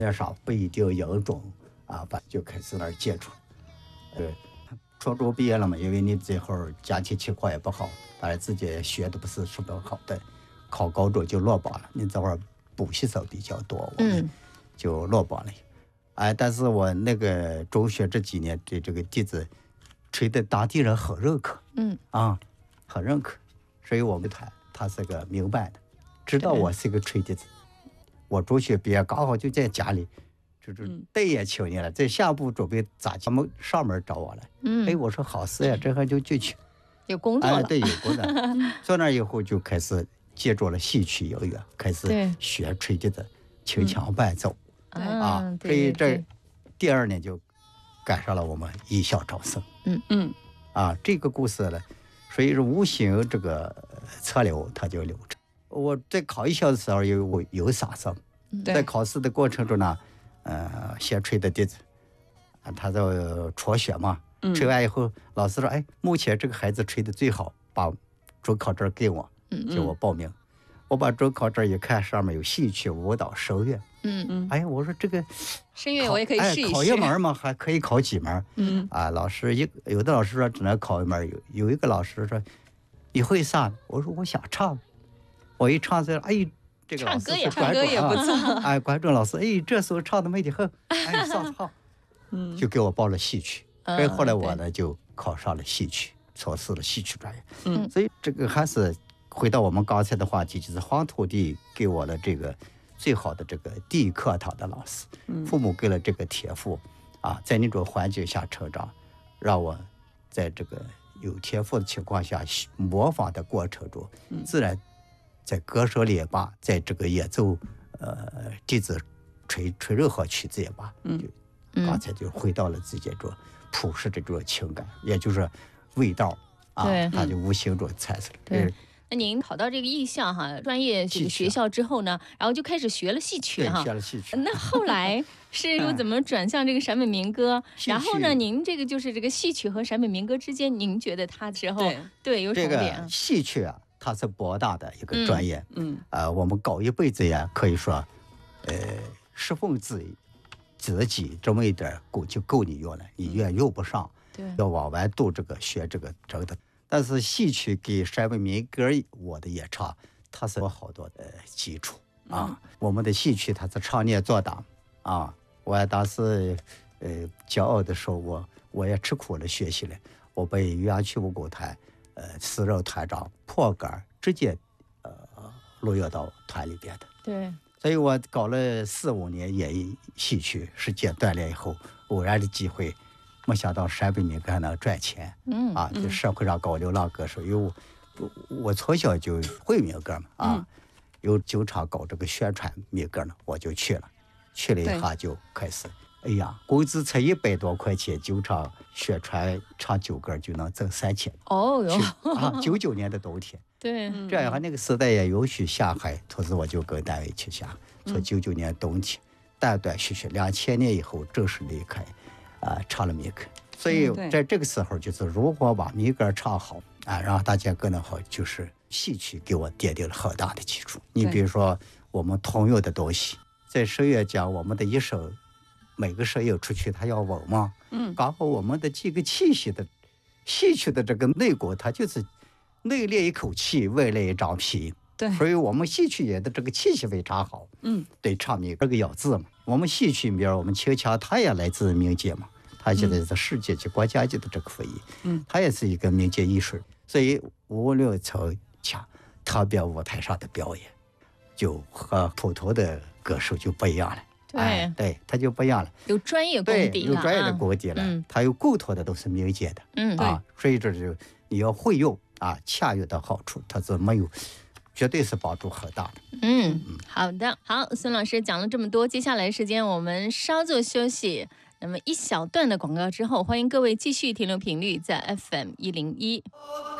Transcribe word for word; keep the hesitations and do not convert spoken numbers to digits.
也少不一定有种啊，把就开始那儿接触。对，初中毕业了嘛，因为你最后家庭情况也不好，当然自己学的不是什么好的，考高中就落榜了。你这会儿补习生比较多，我们就落榜了。哎，但是我那个中学这几年对这个笛子吹的当地人很认可，嗯啊，很认可，所以我们团他是个明白的，知道我是个吹笛子。我中学毕业刚好就在家里，就是待业青年了，在下部准备咋他们上门找我了。嗯，哎，我说好事呀，这还就进去， 有工作了。 哎，对，有工作。从那以后就开始接触了戏曲音乐，开始学吹笛子、轻腔伴奏。啊，所以这第二年就赶上了我们艺校招生。嗯嗯，啊，这个故事呢，所以说无形这个车流它就流着。我在考艺校的时候有我有嗓声，在考试的过程中呢，呃，先吹的笛子，啊，他在初学嘛，吹完以后，老师说，哎，目前这个孩子吹的最好，把准考证给我，叫我报名。我把准考证一看，上面有戏曲、舞蹈、声乐。嗯嗯，哎，我说这个声乐我也可以试一试。 哎，考一门嘛，还可以考几门？嗯啊，老师一有的老师说只能考一门，有有一个老师说你会啥？我说我想唱。我一唱这，哎，这个老师是观众也不错。 哎，观众老师，哎，这时候唱的美得很，哎，上唱，嗯，就给我报了戏曲。所以后来我呢就考上了戏曲，从事了戏曲专业。嗯，所以这个还是。回到我们刚才的话题，就是黄土地给我了这个最好的这个第一课堂的老师，父母给了这个天赋啊，在那种环境下成长，让我在这个有天赋的情况下模仿的过程中，自然在歌声里也罢，在这个演奏呃笛子吹吹任何曲子也罢，就刚才就回到了自己这种朴实的这种情感，也就是味道啊，它就无形中产生了。 对。那您考到这个艺校哈专业这个学校之后呢，然后就开始学了戏曲哈。 学了戏曲。 那后来是又怎么转向这个陕北民歌？然后呢，您这个就是这个戏曲和陕北民歌之间，您觉得它之后 对, 对有什么点？ 这个戏曲啊，它是博大的一个专业。嗯。啊、呃，我们搞一辈子呀，可以说，呃，十分之一自己这么一点够就够你用了，你越用不上，对，要往外读这个学这个真的。但是戏曲给陕北民歌我的演唱，它是有好多的基础啊。嗯、我们的戏曲它是常年做档啊。我当时呃骄傲的说，我我也吃苦了学习了，我被原曲武工团呃私人团长破杆直接呃录用到团里边的。 对， 所以我搞了四五年演艺戏曲实践锻炼以后，偶然的机会。没想到陕北民歌还能赚钱，嗯啊，在社会上搞流浪歌手，因为我我从小就会民歌嘛，啊，嗯、有经常搞这个宣传民歌呢，我就去了，去了一下就开始，哎呀，工资才一百多块钱，经常宣传唱九歌就能挣三千。 哦哟， 啊，九九年的冬天， 对， 这样那个时代也允许下海，同时我就跟单位去下，从九九年冬天，断断续续，两千年以后正式离开。啊、呃，唱了民歌，所以在这个时候，就是如果把民歌唱好啊，让大家更能好，就是戏曲给我奠定了很大的基础。你比如说，我们通用的东西，在声乐讲，我们的一声，每个声音出去，它要稳嘛。嗯，刚好我们的这个气息的戏曲的这个内功，它就是内练一口气，外练一张皮。对，所以我们戏曲演的这个气息非常好。嗯，对，唱民歌这个咬字嘛。我们戏曲里边，我们秦腔它也来自民间嘛，它现在是世界级、国家级的这个非遗，嗯，它也是一个民间艺术，所以无论从腔，特别舞台上的表演，就和普通的歌手就不一样了。 对， 哎、对，它就不一样了， 有专业功底了， 有专业的功底了，嗯，它有构图的都是民间的，嗯啊，所以这就你要会用啊，恰用的好处，它是没有。绝对是帮助很大的。 嗯，好的，好，孙老师讲了这么多，接下来时间我们稍作休息。那么一小段的广告之后，欢迎各位继续停留频率在 F M 一零一。